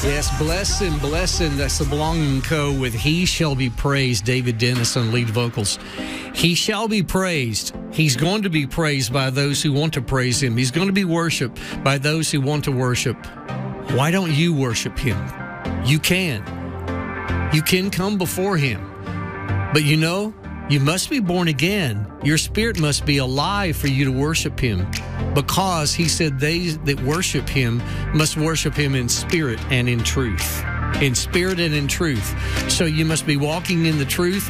Yes, blessing. That's the Belonging Co. with He Shall Be Praised, David Dennis on lead vocals. He shall be praised. He's going to be praised by those who want to praise Him. He's going to be worshiped by those who want to worship. Why don't you worship Him? You can. You can come before Him. But you know, you must be born again. Your spirit must be alive for you to worship Him, because He said they that worship Him must worship Him in spirit and in truth. In spirit and in truth. So you must be walking in the truth